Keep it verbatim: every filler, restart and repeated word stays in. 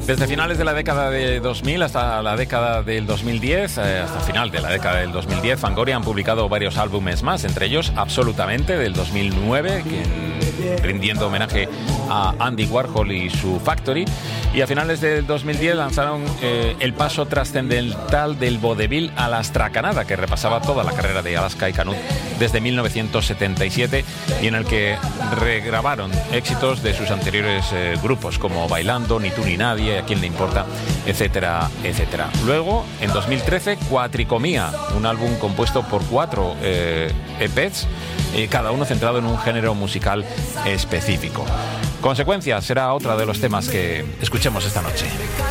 Desde finales de la década de dos mil hasta la década del dos mil diez, eh, hasta final de la década del dos mil diez, Fangoria han publicado varios álbumes más, entre ellos Absolutamente, del dos mil nueve, que, rindiendo homenaje a Andy Warhol y su Factory. Y a finales del dos mil diez lanzaron eh, El paso trascendental del vodevil a la astracanada, que repasaba toda la carrera de Alaska y Canut desde mil novecientos setenta y siete, y en el que regrabaron éxitos de sus anteriores eh, grupos, como Bailando, Ni tú ni nadie, A quién le importa, etcétera, etcétera. Luego, en dos mil trece, Cuatricomía, un álbum compuesto por cuatro eh, E Pes, eh, cada uno centrado en un género musical específico. Consecuencia será otra de los temas que escuchemos esta noche.